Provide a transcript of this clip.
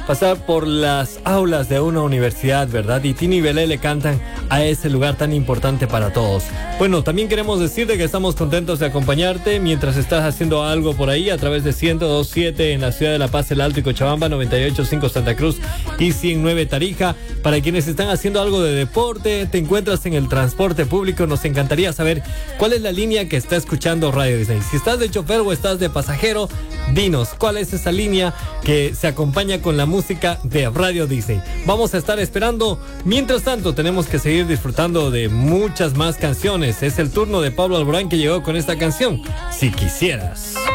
pasar por las aulas de una universidad, ¿verdad? Y Tini y Belé le cantan a ese lugar tan importante para todos. Bueno, también queremos decirte que estamos contentos de acompañarte mientras estás haciendo algo por ahí a través de 102.7 en la ciudad de La Paz, El Alto y Cochabamba, 98.5 Santa Cruz y 109 Tarija. Para quienes están haciendo algo de deporte, te encuentras en el transporte público, nos encantaría saber cuál es la línea que está escuchando Radio Disney. Si estás de chofer o estás de pasajero, dinos cuál es esa línea que se acompaña con la música de Radio Disney. Vamos a estar esperando. Mientras tanto, tenemos que seguir disfrutando de muchas más canciones. Es el turno de Pablo Alborán, que llegó con esta canción, Si Quisieras.